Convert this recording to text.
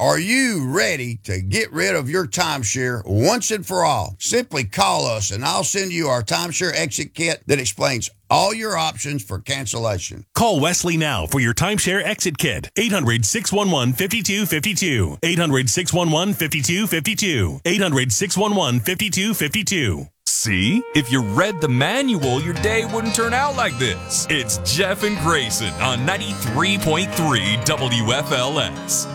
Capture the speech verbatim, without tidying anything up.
Are you ready to get rid of your timeshare once and for all? Simply call us and I'll send you our timeshare exit kit that explains all your options for cancellation. Call Wesley now for your timeshare exit kit. eight hundred, six one one, five two five two. eight hundred, six one one, five two five two. eight hundred, six one one, five two five two. See? If you read the manual, your day wouldn't turn out like this. It's Jeff and Grayson on ninety-three point three W F L S.